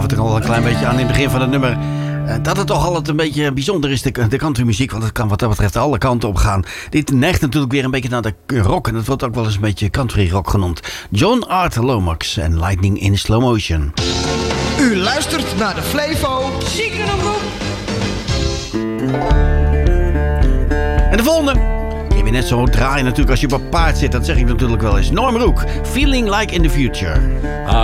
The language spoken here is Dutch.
het er al een klein beetje aan in het begin van het nummer. Dat het toch altijd een beetje bijzonder is, de countrymuziek. Want het kan wat dat betreft alle kanten op gaan. Dit neigt natuurlijk weer een beetje naar de rock. En dat wordt ook wel eens een beetje country rock genoemd. John Arthur Lomax en Lightning in Slow Motion. U luistert naar de Flevo Ziekenroep. En de volgende. Je bent net zo draaien natuurlijk als je op een paard zit. Dat zeg ik natuurlijk wel eens. Norm Roek. Feeling like in the future.